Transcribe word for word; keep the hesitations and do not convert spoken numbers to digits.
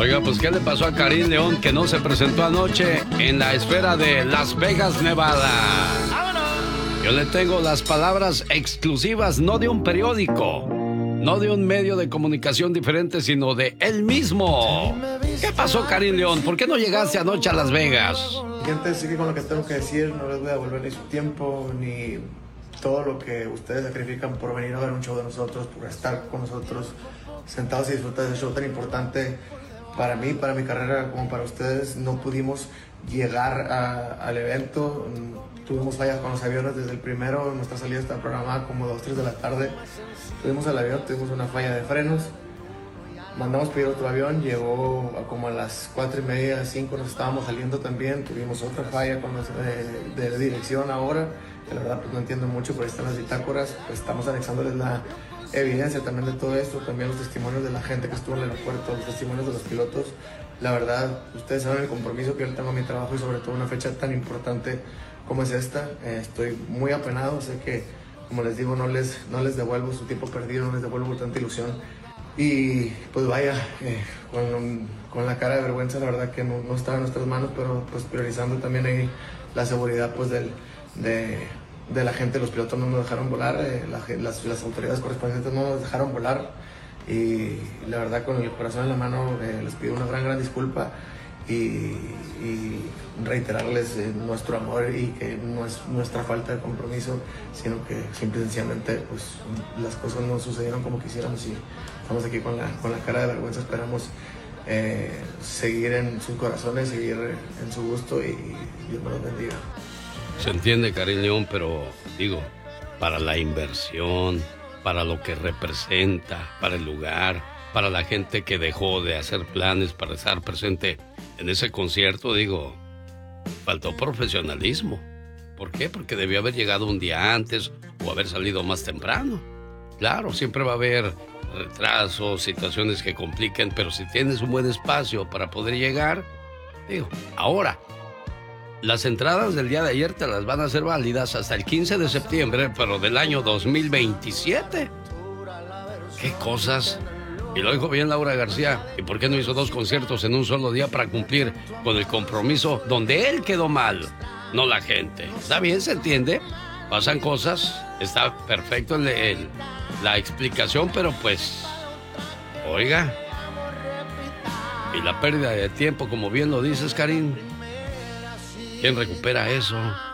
Oiga, pues ¿qué le pasó a Karim León que no se presentó anoche en la esfera de Las Vegas, Nevada? Yo le tengo las palabras exclusivas, no de un periódico, no de un medio de comunicación diferente, sino de él mismo. ¿Qué pasó, Karim León? ¿Por qué no llegaste anoche a Las Vegas? Gente, sigue con lo que tengo que decir, no les voy a devolver ni su tiempo, ni todo lo que ustedes sacrifican por venir a ver un show de nosotros, por estar con nosotros sentados y disfrutar de ese show tan importante para mí, para mi carrera, como para ustedes. No pudimos llegar a, al evento, tuvimos fallas con los aviones desde el primero, nuestra salida está programada como dos, tres de la tarde, tuvimos el avión, tuvimos una falla de frenos, mandamos pedir otro avión, llegó a como a las cuatro y media, cinco, nos estábamos saliendo también, tuvimos otra falla con los, eh, de dirección ahora, que la verdad pues no entiendo mucho, pero están las bitácoras, pues estamos anexándoles la evidencia también de todo esto, también los testimonios de la gente que estuvo en el aeropuerto, los testimonios de los pilotos. La verdad, ustedes saben el compromiso que yo tengo a mi trabajo y sobre todo una fecha tan importante como es esta. Eh, estoy muy apenado, sé que, como les digo, no les, no les devuelvo su tiempo perdido, no les devuelvo tanta ilusión. Y pues vaya, eh, con, con la cara de vergüenza, la verdad que no, no está en nuestras manos, pero pues priorizando también ahí la seguridad pues del, de, de la gente. Los pilotos no nos dejaron volar, eh, la, las, las autoridades correspondientes no nos dejaron volar. Y la verdad, con el corazón en la mano, eh, les pido una gran, gran disculpa y, y reiterarles eh, nuestro amor y que no es nuestra falta de compromiso, sino que simple y sencillamente pues, las cosas no sucedieron como quisiéramos y estamos aquí con la, con la cara de vergüenza. Esperamos eh, seguir en sus corazones, seguir en su gusto y Dios me los bendiga. Se entiende, Karim León, pero digo, para la inversión, para lo que representa, para el lugar, para la gente que dejó de hacer planes para estar presente en ese concierto, digo, faltó profesionalismo. ¿Por qué? Porque debió haber llegado un día antes o haber salido más temprano. Claro, siempre va a haber retrasos, situaciones que compliquen, pero si tienes un buen espacio para poder llegar, digo, ahora, las entradas del día de ayer te las van a hacer válidas hasta el quince de septiembre, pero del año dos mil veintisiete. ¿Qué cosas? Y lo dijo bien Laura García. ¿Y por qué no hizo dos conciertos en un solo día para cumplir con el compromiso donde él quedó mal, no la gente? Está bien, se entiende. Pasan cosas. Está perfecto el, el, la explicación, pero pues, oiga. Y la pérdida de tiempo, como bien lo dices, Karim. ¿Quién recupera eso?